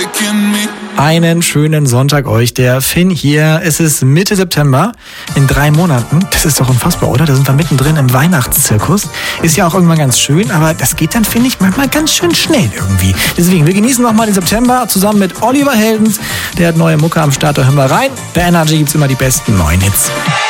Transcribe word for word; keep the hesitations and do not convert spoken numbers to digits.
Einen schönen Sonntag euch, der Finn hier. Es ist Mitte September, in drei Monaten. Das ist doch unfassbar, oder? Da sind wir mittendrin im Weihnachtszirkus. Ist ja auch irgendwann ganz schön, aber das geht dann, finde ich, manchmal ganz schön schnell irgendwie. Deswegen, wir genießen nochmal den September zusammen mit Oliver Heldens. Der hat neue Mucke am Start, da hören wir rein. Bei Energy gibt's immer die besten neuen Hits.